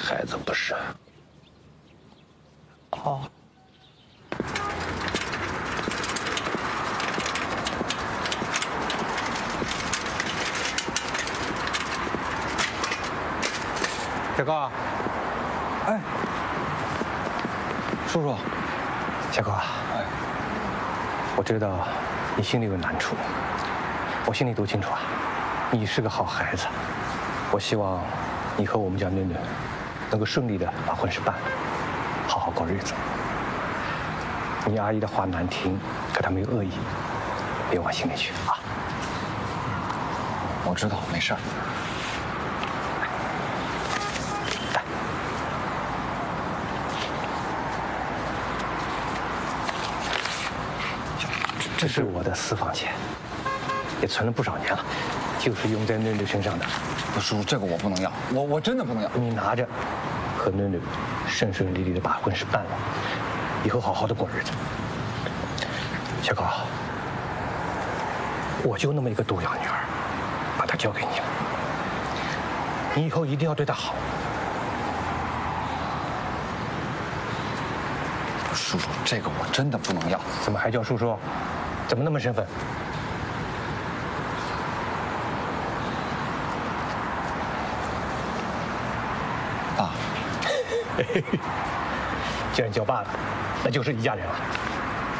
孩子不是？ 哦。 小高，哎，叔叔， 小高啊， 哎， 我知道你心里有难处，我心里都清楚啊。你是个好孩子，我希望你和我们家囡囡能够顺利的把婚事办了，好好过日子。你阿姨的话难听，可她没有恶意，别往心里去啊。 我知道，没事儿。这是我的私房钱，也存了不少年了，就是用在囡囡身上的。叔叔，这个我不能要，我真的不能要。 你拿着，和囡囡顺顺利利的把婚事办了，以后好好的过日子。小高，我就那么一个独养女儿，把她交给你了，你以后一定要对她好。 叔叔，这个我真的不能要。 怎么还叫叔叔？怎么那么生分？ 爸， 既然叫爸了，那就是一家人了。